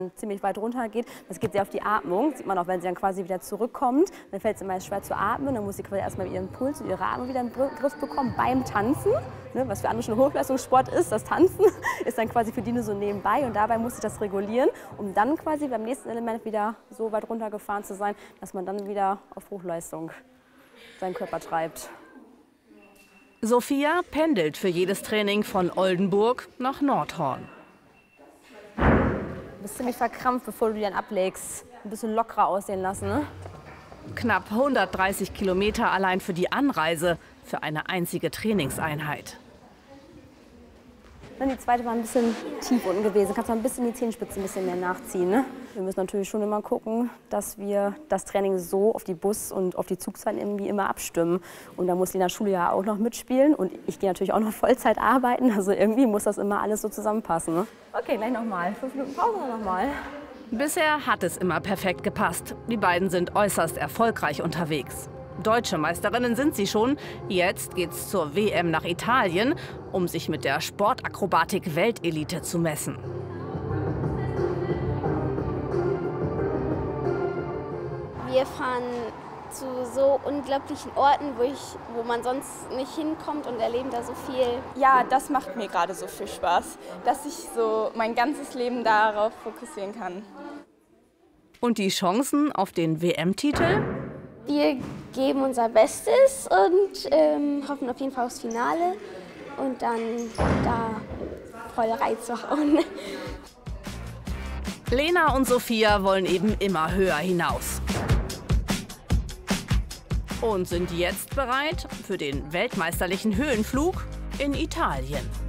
ziemlich weit runter geht. Das geht sehr auf die Atmung. Sieht man auch, wenn sie dann quasi wieder zurückkommt. Dann fällt es immer schwer zu atmen. Dann muss sie quasi erstmal ihren Puls und ihre Atmung wieder in den Griff bekommen beim Tanzen. Ne, was für andere schon Hochleistungssport ist, das Tanzen ist dann quasi für die nur so nebenbei. Und dabei muss sie das regulieren, um dann quasi beim nächsten Element wieder so weit runtergefahren zu sein, dass man dann wieder auf Hochleistung seinen Körper treibt. Sophia pendelt für jedes Training von Oldenburg nach Nordhorn. Du bist ziemlich verkrampft, bevor du die dann ablegst. Ein bisschen lockerer aussehen lassen, ne? Knapp 130 Kilometer allein für die Anreise, für eine einzige Trainingseinheit. Die zweite war ein bisschen tief unten gewesen. Kannst du ein bisschen die Zehenspitzen ein bisschen mehr nachziehen, ne? Wir müssen natürlich schon immer gucken, dass wir das Training so auf die Bus- und auf die Zugzeiten irgendwie immer abstimmen. Und da muss die in der Schule ja auch noch mitspielen. Und ich gehe natürlich auch noch Vollzeit arbeiten. Also irgendwie muss das immer alles so zusammenpassen, ne? Okay, gleich nochmal. 5 Minuten Pause nochmal. Bisher hat es immer perfekt gepasst. Die beiden sind äußerst erfolgreich unterwegs. Deutsche Meisterinnen sind sie schon. Jetzt geht's zur WM nach Italien, um sich mit der Sportakrobatik-Weltelite zu messen. Wir fahren zu so unglaublichen Orten, wo man sonst nicht hinkommt und erleben da so viel. Ja, das macht mir gerade so viel Spaß, dass ich so mein ganzes Leben darauf fokussieren kann. Und die Chancen auf den WM-Titel? Wir geben unser Bestes und hoffen auf jeden Fall aufs Finale und dann da voll reinzuhauen. Lena und Sophia wollen eben immer höher hinaus. Und sind jetzt bereit für den weltmeisterlichen Höhenflug in Italien.